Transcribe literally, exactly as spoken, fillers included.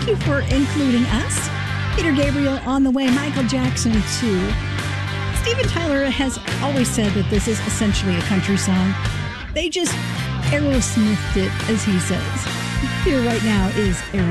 you for including us. Peter Gabriel on the way, Michael Jackson too. Steven Tyler has always said that this is essentially a country song. They just Aerosmithed it, as he says. Here right now is Aerosmith.